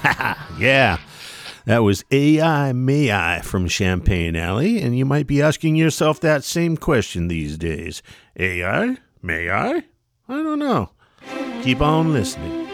Yeah, that was AI May I from Champagne Alley, and you might be asking yourself that same question these days. AI? May I? I don't know. Keep on listening.